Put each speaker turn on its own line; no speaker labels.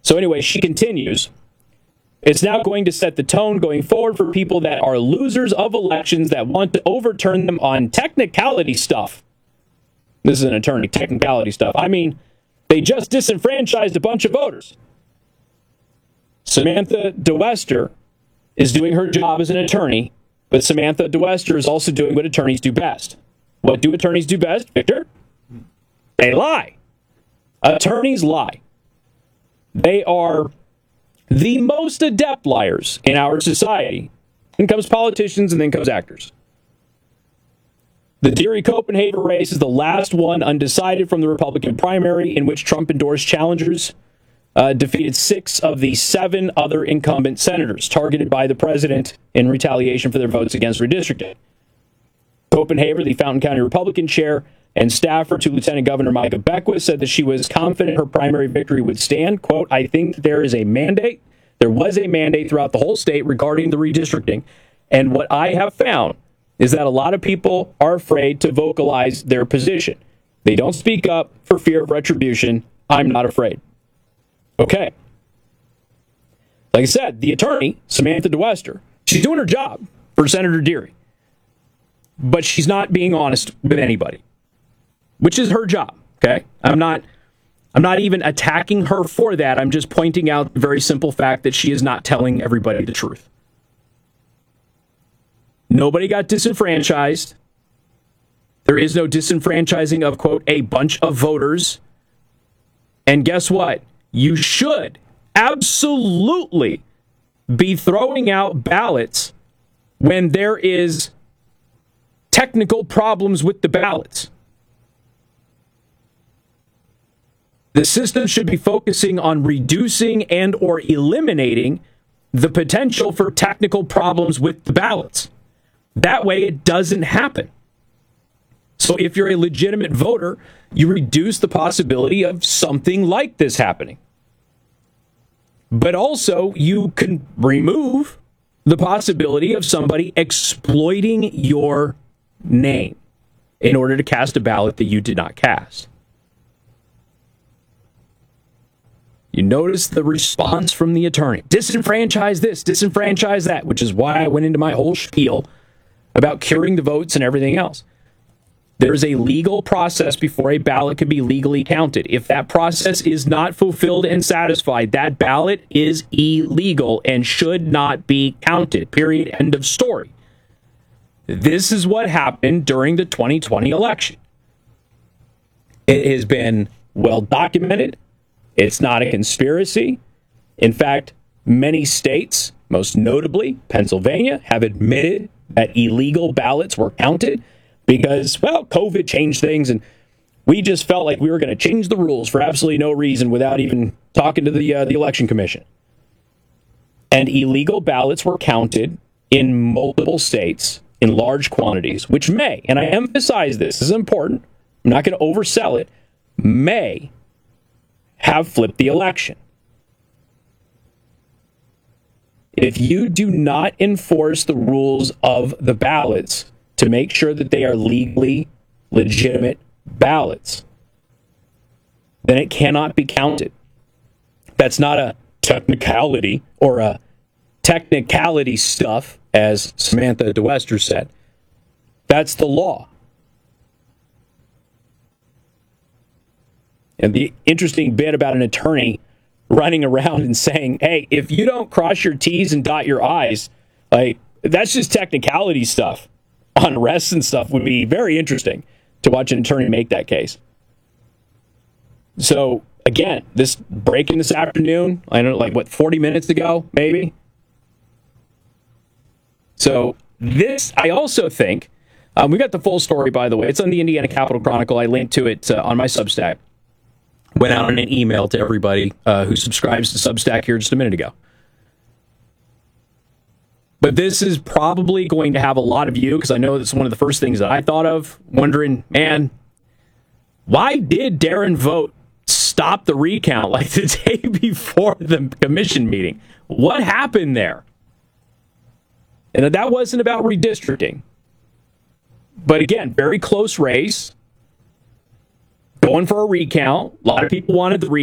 So anyway, she continues. It's now going to set the tone going forward for people that are losers of elections that want to overturn them on technicality stuff. This is an attorney, technicality stuff. I mean, they just disenfranchised a bunch of voters. Samantha DeWester is doing her job as an attorney, but Samantha DeWester is also doing what attorneys do best. What do attorneys do best, Victor? They lie. Attorneys lie. They are the most adept liars in our society. Then comes politicians, and then comes actors. The Deary-Copenhagen race is the last one undecided from the Republican primary, in which Trump-endorsed challengers defeated 6 of the 7 other incumbent senators targeted by the president in retaliation for their votes against redistricting. Copenhagen, the Fountain County Republican chair and staffer to Lieutenant Governor Micah Beckwith, said that she was confident her primary victory would stand. Quote, I think there was a mandate throughout the whole state regarding the redistricting. And what I have found is that a lot of people are afraid to vocalize their position. They don't speak up for fear of retribution. I'm not afraid. Okay. Like I said, the attorney, Samantha DeWester, she's doing her job for Senator Deary. But she's not being honest with anybody, which is her job, okay? I'm not even attacking her for that. I'm just pointing out the very simple fact that she is not telling everybody the truth. Nobody got disenfranchised. There is no disenfranchising of, quote, a bunch of voters. And guess what? You should absolutely be throwing out ballots when there is technical problems with the ballots. The system should be focusing on reducing and or eliminating the potential for technical problems with the ballots. That way it doesn't happen. So if you're a legitimate voter, you reduce the possibility of something like this happening. But also you can remove the possibility of somebody exploiting your name in order to cast a ballot that you did not cast. You notice the response from the attorney. Disenfranchise this, disenfranchise that, which is why I went into my whole spiel about curing the votes and everything else. There's a legal process before a ballot can be legally counted. If that process is not fulfilled and satisfied, that ballot is illegal and should not be counted. Period. End of story. This is what happened during the 2020 election. It has been well documented. It's not a conspiracy. In fact, many states, most notably Pennsylvania, have admitted that illegal ballots were counted because, well, COVID changed things, and we just felt like we were going to change the rules for absolutely no reason without even talking to the election commission. And illegal ballots were counted in multiple states in large quantities, which may, and I emphasize this is important, I'm not going to oversell it, may have flipped the election. If you do not enforce the rules of the ballots to make sure that they are legally legitimate ballots, then it cannot be counted. That's not a technicality or a technicality stuff, as Samantha DeWester said. That's the law. And the interesting bit about an attorney running around and saying, hey, if you don't cross your T's and dot your I's, like, that's just technicality stuff. On arrests and stuff would be very interesting to watch an attorney make that case. So, again, this breaking this afternoon, I don't know, like, what, 40 minutes ago, maybe? So, this, I also think, we got the full story, by the way. It's on the Indiana Capital Chronicle. I linked to it on my Substack. Went out on an email to everybody who subscribes to Substack here just a minute ago. But this is probably going to have a lot of you, because I know that's one of the first things that I thought of, wondering, man, why did Darren Vogt stop the recount like the day before the commission meeting? What happened there? And that wasn't about redistricting. But again, very close race. Going for a recount. A lot of people wanted the recount.